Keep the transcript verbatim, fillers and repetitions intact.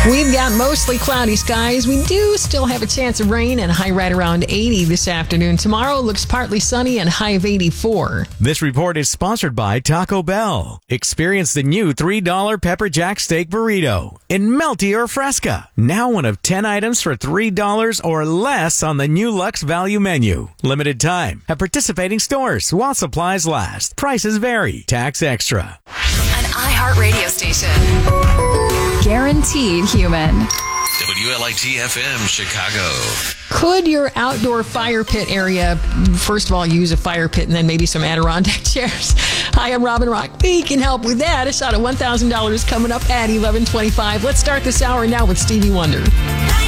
We've got mostly cloudy skies. We do still have a chance of rain and a high right around eighty this afternoon. Tomorrow looks partly sunny and high of eighty-four. This report is sponsored by Taco Bell. Experience the new three dollar Pepper Jack Steak Burrito in Melty or Fresca. Now one of ten items for three dollars or less on the new Lux Value Menu. Limited time at participating stores while supplies last. Prices vary. Tax extra. An iHeartRadio station. Guaranteed human. W L I T F M Chicago. Could your outdoor fire pit area, first of all, use a fire pit and then maybe some Adirondack chairs? Hi, I'm Robin Rock. We can help with that. A shot of one thousand dollars coming up at eleven twenty-five. Let's start this hour now with Stevie Wonder.